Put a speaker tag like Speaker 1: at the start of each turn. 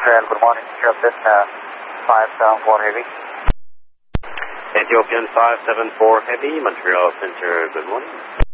Speaker 1: Montreal, good morning. Ethiopian 574 Heavy.
Speaker 2: Ethiopian 574 Heavy, Montreal Center, good morning.